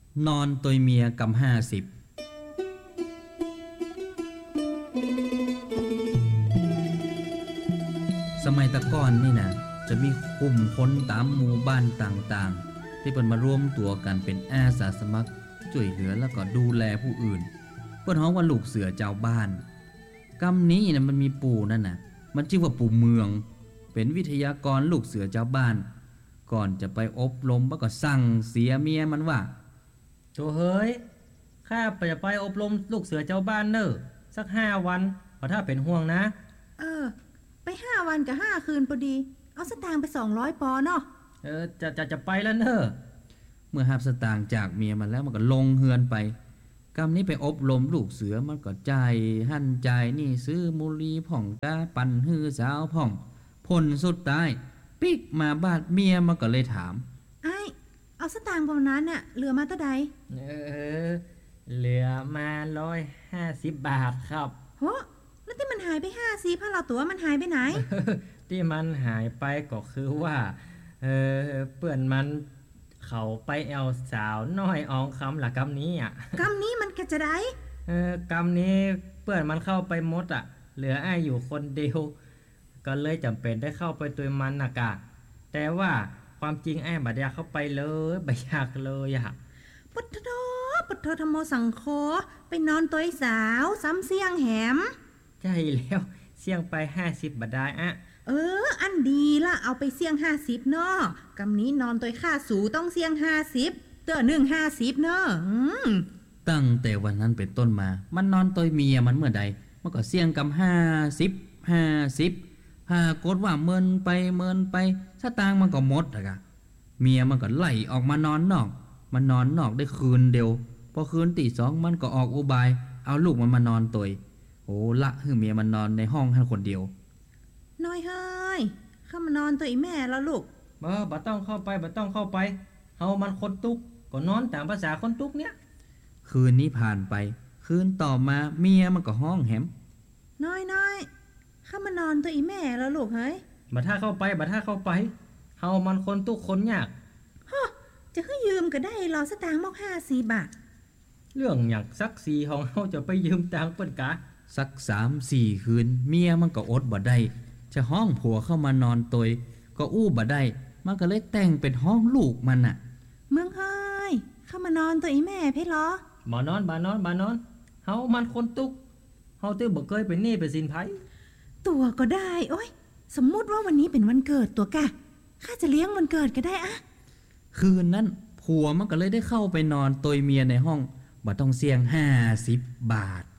นอนตัวเมียกำ50สมัยตะก้อนนี่นะจะมีกลุ่มคนตามหมู่บ้านต่างๆที่เปิ่นมารวมตัวกันเป็นอาสาสมัครช่วยเหลือแล้วก็ดูแลผู้อื่นเปิ้นฮ้องว่าลูกเสือเจ้าบ้านกำนี้นะมันมีปู่นั่นน่ะมันชื่อว่าปู่เมืองเป็นวิทยากรลูกเสือเจ้าบ้านก่อนจะไปอบรมแล้วก็สั่งเสียเมียมันว่าโธ่เฮ้ยข้าจะไปอบรมลูกเสือเจ้าบ้านเนอะสัก5 วันเพราะถ้าเป็นห่วงนะไป5 วันกับ5 คืนพอดีเอาสตางค์ไป200 ปอเนาะจะไปแล้วเนอะเมื่อหับสตางค์จากเมียมันแล้วมันก็ลงเฮือนไปกำนี้ไปอบรมลูกเสือมันก็ใจหั่นใจนี่ซื้อมุลีผ่องกาปั่นฮือสาวผ่องผลสุดท้ายปิกมาบาดเมียมันก็เลยถามไอ้เอาสตางค์ประมาณนั้นเนี่ยเหลือมาเท่าใดเหลือมา150 บาทครับโหแล้วที่มันหายไป50พะเราตัวมันหายไปไหนที่มันหายไปก็คือว่าเปื่อนมันเขาไปแอลสาวน้อยอองคำละกำนี้กำนี้มันก็จะได้กำนี้เปื่อนมันเข้าไปหมดเหลืออ้ายอยู่คนเดียวก็เลยจำเป็นได้เข้าไปตัวมันกะแต่ว่าความจริงอ้ายบัดอยากเข้าไปเลยบ่อยากเลยปุถโธปุถโธธรรมโมสังโฆไปนอนตัวสาวซ้ำเสียงแหมใช่แล้วเสี่ยงไป50บาทได้อันดีละเอาไปเสี่ยง50เนาะกำนี้นอนตัวค่าสูต้องเสี่ยง50เตื้อ150เนาะตั้งแต่วันนั้นเป็นต้นมามันนอนตัวเมียมันเมื่อใดมันก็เสี่ยงกำ50หากดว่าเมินไปสตางค์มันก็หมดกะเมียมันก็ไล่ออกมานอนนอกมันนอนนอกได้คืนเดียวพอคืนตี2มันก็ออกอุบายเอาลูกมันมานอนตัวโอ้ละคือเมียมันนอนในห้องให้คนเดียวน้อยเฮ้ยเข้ามานอนตัวอีแม่แล้วลูกบ่ต้องเข้าไปเฮามันคนตุกก็นอนตามภาษาคนตุกเนี่ยคืนนี้ผ่านไปคืนต่อมาเมียมันก็ห้องแหมน้อยเข้ามานอนตัวอีแม่แล้วลูกเฮ้ยบัดถ้าเข้าไปเฮามันคนตุกคนยากฮะจะให้ยืมก็ได้รอสตางค์มอก54 บาทเรื่องอยากซักซีของเฮาจะไปยืมตังค์เปิ้นกะสัก 3-4 คืนเมียมันก็อดบ่ได้จะห้องผัวเข้ามานอนตัวก็อู้บ่ได้มันก็เลยแต่งเป็นห้องลูกมันเมืองเฮ้ยเข้ามานอนตัวอีแม่เพชรเหรอบ่นอนเฮามันคนตุกเฮาตื้อบ่เคยเป็นหนี้เป็นสินไผตัวก็ได้โอ้ยสมมุติว่าวันนี้เป็นวันเกิดตัวกะข้าจะเลี้ยงวันเกิดก็ได้คืนนั้นผัวมันก็เลยได้เข้าไปนอนตัวเมียในห้องบ่ต้องเสี่ยง50 บาท